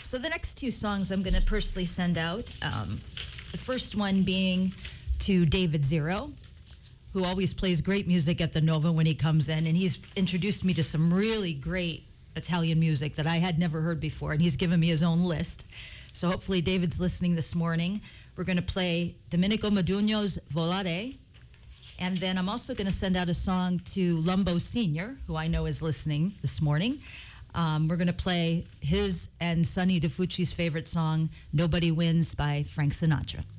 So the next two songs I'm going to personally send out. The first one being to David Zero, who always plays great music at the Nova when he comes in, and he's introduced me to some really great Italian music that I had never heard before, and he's given me his own list. So hopefully David's listening this morning. We're going to play Domenico Modugno's Volare, and then I'm also going to send out a song to Lumbo Senior, who I know is listening this morning. We're going to play his and Sonny DiFucci's favorite song, Nobody Wins by Frank Sinatra.